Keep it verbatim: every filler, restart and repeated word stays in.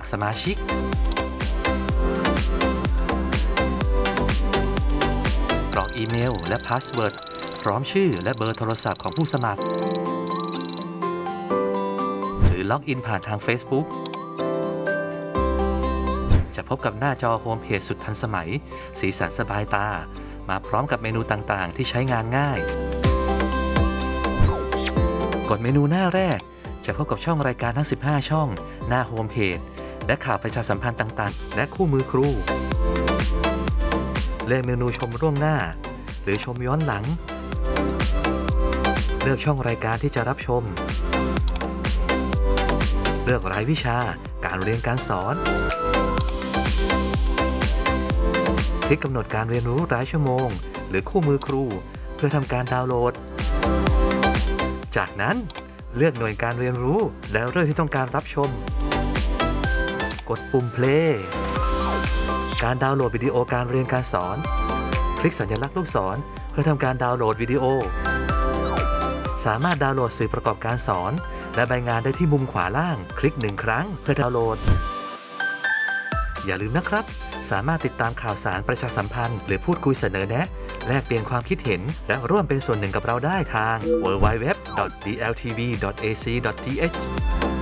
สมาชิกกรอกอีเมลและพาสเวิร์ดพร้อมชื่อและเบอร์โทรศัพท์ของผู้สมัครหรือล็อกอินผ่านทาง Facebook จะพบกับหน้าจอโฮมเพจสุดทันสมัยสีสันสบายตามาพร้อมกับเมนูต่างๆที่ใช้งานง่ายกดเมนูหน้าแรกจะพบกับช่องรายการทั้งสิบห้าช่องหน้าโฮมเพจและข่าวประชาสัมพันธ์ต่างๆและคู่มือครูเลือกเมนูชมล่วงหน้าหรือชมย้อนหลังเลือกช่องรายการที่จะรับชมเลือกรายวิชาการเรียนการสอนคลิกกำหนดการเรียนรู้รายชั่วโมงหรือคู่มือครูเพื่อทำการดาวน์โหลดจากนั้นเลือกหน่วยการเรียนรู้แล้วเรื่องที่ต้องการรับชมกดปุ่ม play การดาวน์โหลดวิดีโอการเรียนการสอนคลิกสัญลักษณ์ลูกศรเพื่อทำการดาวน์โหลดวิดีโอสามารถดาวน์โหลดสื่อประกอบการสอนและใบงานได้ที่มุมขวาล่างคลิกหนึ่งครั้งเพื่อดาวน์โหลดอย่าลืมนะครับสามารถติดตามข่าวสารประชาสัมพันธ์หรือพูดคุยเสนอแนะแลกเปลี่ยนความคิดเห็นและร่วมเป็นส่วนหนึ่งกับเราได้ทาง ดับเบิลยู ดับเบิลยู ดับเบิลยู ดอท ดี แอล ที วี ดอท เอ ซี ดอท ที เอช